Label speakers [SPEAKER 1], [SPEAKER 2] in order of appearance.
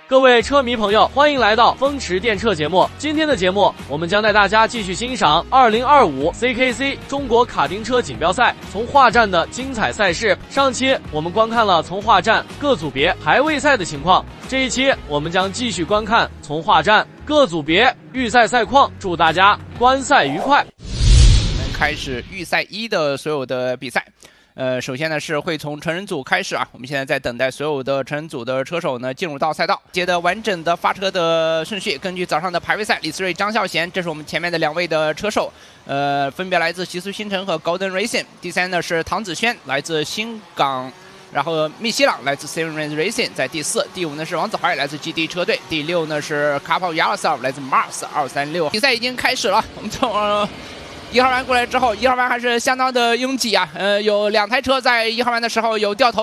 [SPEAKER 1] 各位车迷朋友，欢迎来到风驰电掣节目。今天的节目，我们将带大家继续欣赏2025 CKC 中国卡丁车锦标赛从化站的精彩赛事。上期我们观看了从化站各组别排位赛的情况，这一期我们将继续观看从化站各组别预赛赛况。祝大家观赛愉快。
[SPEAKER 2] 我们开始预赛1的所有的比赛。首先呢是会从成人组开始啊，我们现在在等待所有的成人组的车手呢进入到赛道，接的完整的发车的顺序，根据早上的排位赛，李思睿、张孝贤，这是我们前面的2位的车手，分别来自极速星辰和 Golden Racing。第3呢是唐子轩，来自新港。然后密西朗来自 Seven Rings Racing 在第4，第5呢是王子怀来自 GD 车队，第6呢是卡跑亚拉萨来自 Mars 236。比赛已经开始了，我们从1号弯过来之后，1号弯还是相当的拥挤啊，有2台车在1号弯的时候有掉头。